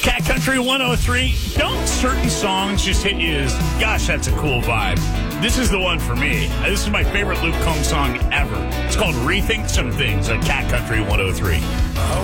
Cat Country 103. Don't certain songs just hit you as, gosh, that's a cool vibe? This is the one for me. This is my favorite Luke Combs song ever. It's called Rethink Some Things on Cat Country 103.